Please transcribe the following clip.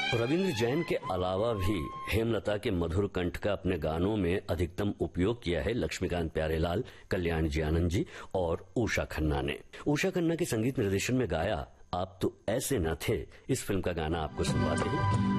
रविंद्र जैन के अलावा भी हेमलता के मधुर कंठ का अपने गानों में अधिकतम उपयोग किया है लक्ष्मीकांत प्यारेलाल, कल्याण जी आनंद जी और उषा खन्ना ने। उषा खन्ना के संगीत निर्देशन में गाया आप तो ऐसे न थे, इस फिल्म का गाना आपको सुनवाते हैं।